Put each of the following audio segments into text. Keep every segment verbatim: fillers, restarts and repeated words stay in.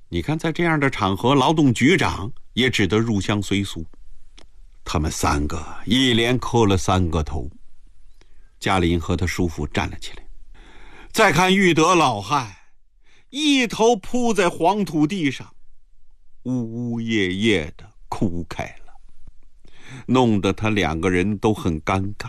你看，在这样的场合，劳动局长也只得入乡随俗。他们三个一连磕了三个头。嘉林和他叔父站了起来。再看玉德老汉，一头扑在黄土地上，呜呜咽咽地哭开了，弄得他两个人都很尴尬。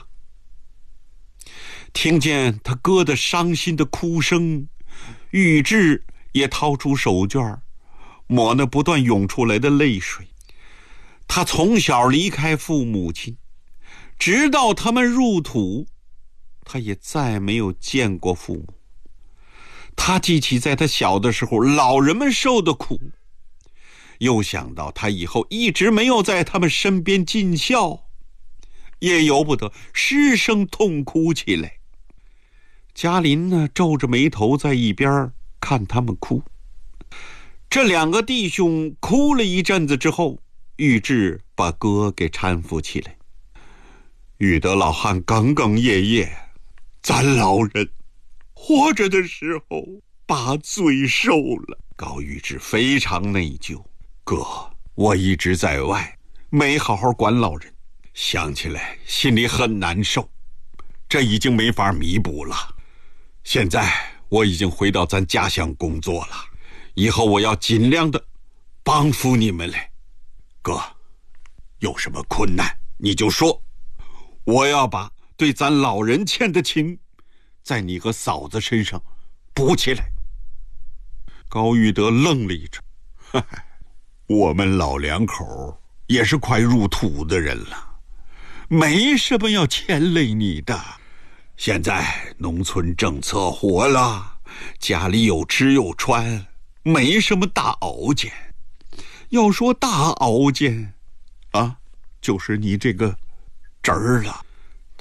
听见他哥的伤心的哭声，玉志也掏出手绢抹那不断涌出来的泪水。他从小离开父母亲，直到他们入土，他也再没有见过父母。他记起在他小的时候老人们受的苦，又想到他以后一直没有在他们身边尽孝，也由不得失声痛哭起来。嘉林呢，皱着眉头在一边看他们哭。这两个弟兄哭了一阵子之后，玉志把哥给搀扶起来。玉德老汉哽哽咽咽，咱老人活着的时候把罪受了。高玉志非常内疚，哥，我一直在外，没好好管老人，想起来心里很难受，这已经没法弥补了。现在我已经回到咱家乡工作了，以后我要尽量的帮扶你们来。哥，有什么困难你就说，我要把对咱老人欠的情在你和嫂子身上补起来。高玉德愣了一阵，我们老两口也是快入土的人了，没什么要牵累你的。现在农村政策活了，家里有吃有穿，没什么大熬煎。要说大熬煎啊，就是你这个侄儿了。